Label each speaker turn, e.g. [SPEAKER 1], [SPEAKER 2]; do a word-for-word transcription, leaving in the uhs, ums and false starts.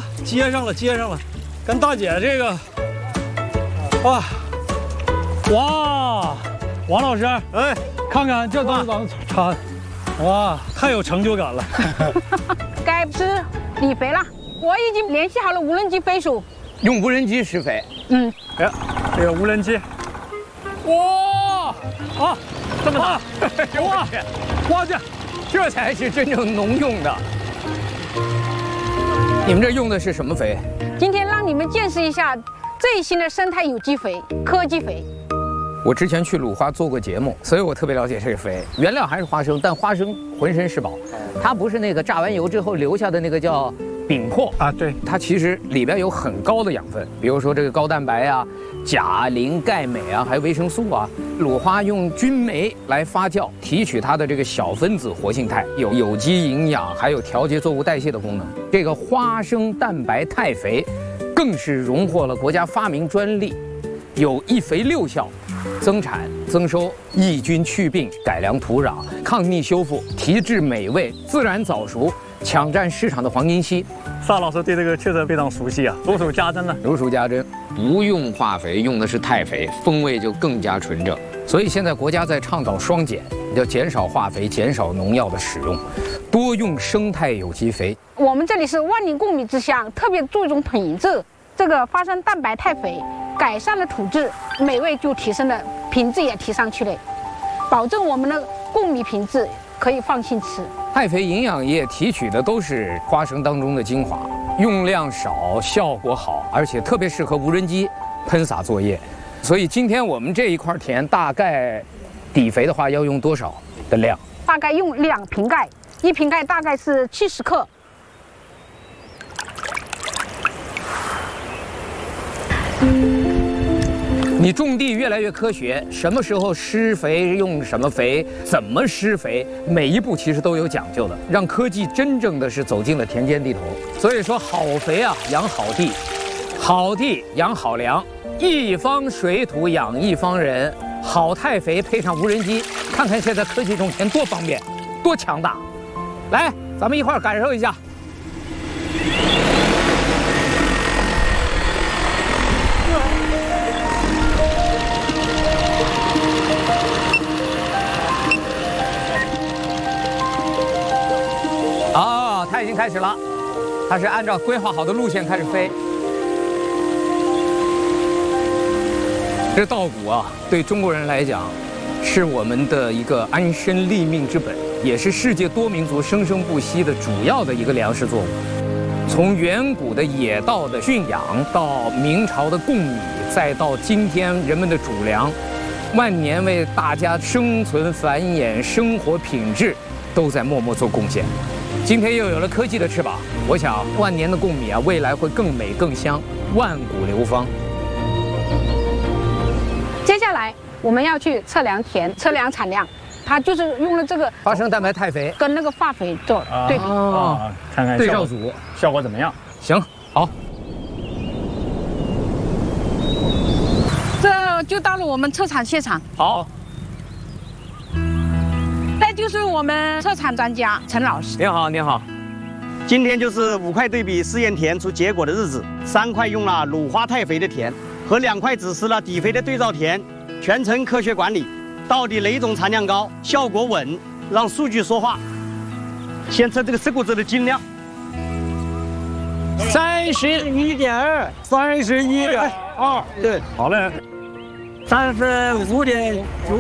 [SPEAKER 1] 呀，接上了，接上了，跟大姐这个，哇，哇，王老师，哎，看看这都是咱们插，哇，太有成就感了。
[SPEAKER 2] 该施理肥了，我已经联系好了无人机飞鼠，
[SPEAKER 3] 用无人机施肥。
[SPEAKER 2] 嗯，
[SPEAKER 1] 哎呀，这个无人机，哇，啊，这么大，
[SPEAKER 3] 哇，
[SPEAKER 1] 哇去，
[SPEAKER 3] 这才是真正农用的。你们这用的是什么肥？
[SPEAKER 2] 今天让你们见识一下最新的生态有机肥、科技肥。
[SPEAKER 3] 我之前去鲁花做过节目，所以我特别了解这个肥。原料还是花生，但花生浑身是宝，它不是那个榨完油之后留下的那个叫饼粕
[SPEAKER 1] 啊，对，
[SPEAKER 3] 它其实里边有很高的养分，比如说这个高蛋白啊、钾、磷、钙、镁啊，还有维生素啊。鲁花用菌酶来发酵，提取它的这个小分子活性肽，有有机营养，还有调节作物代谢的功能。这个花生蛋白肽肥，更是荣获了国家发明专利，有一肥六效。增产、增收、抑菌祛病、改良土壤、抗逆修复、提质美味、自然早熟，抢占市场的黄金期。
[SPEAKER 1] 萨老师对这个确实非常熟悉啊，如数家珍呢。
[SPEAKER 3] 如数家珍，不用化肥，用的是肽肥，风味就更加纯正。所以现在国家在倡导双减，要减少化肥、减少农药的使用，多用生态有机肥。
[SPEAKER 2] 我们这里是万宁贡米之乡，特别注重品质，这个花生蛋白肽肥。改善了土质，美味就提升了，品质也提上去了，保证我们的贡米品质可以放心吃。
[SPEAKER 3] 肽肥营养液提取的都是花生当中的精华，用量少，效果好，而且特别适合无人机喷洒作业。所以今天我们这一块田大概底肥的话要用多少的量？
[SPEAKER 2] 大概用两瓶盖，一瓶盖大概是七十克。
[SPEAKER 3] 你种地越来越科学，什么时候施肥用什么肥，怎么施肥，每一步其实都有讲究的，让科技真正的是走进了田间地头。所以说，好肥啊养好地，好地养好粮，一方水土养一方人。好肽肥配上无人机，看看现在科技种田多方便，多强大。来，咱们一块儿感受一下。哦，它已经开始了，它是按照规划好的路线开始飞。这稻谷啊，对中国人来讲，是我们的一个安身立命之本，也是世界多民族生生不息的主要的一个粮食作物。从远古的野稻的驯养，到明朝的贡米，再到今天人们的主粮，万年为大家生存繁衍、生活品质都在默默做贡献。今天又有了科技的翅膀，我想万年的贡米啊，未来会更美更香，万古流芳。
[SPEAKER 2] 接下来我们要去测量田、测量产量，它就是用了这个
[SPEAKER 3] 花生蛋白肽肥
[SPEAKER 2] 跟那个化肥做对比
[SPEAKER 1] 啊，看看
[SPEAKER 3] 对照组
[SPEAKER 1] 效果怎么样？
[SPEAKER 3] 行，好。
[SPEAKER 2] 这就到了我们测产现场。
[SPEAKER 1] 好。
[SPEAKER 2] 这就是我们测产专家陈老师。
[SPEAKER 3] 您好，您好。
[SPEAKER 4] 今天就是五块对比试验田出结果的日子，三块用了鲁花肽肥的田，和两块只施了底肥的对照田，全程科学管理，到底哪种产量高，效果稳，让数据说话。先测这个石谷子的斤量，
[SPEAKER 5] 三十一点二，三十一点二，对，
[SPEAKER 1] 好嘞，
[SPEAKER 5] 三十五点九。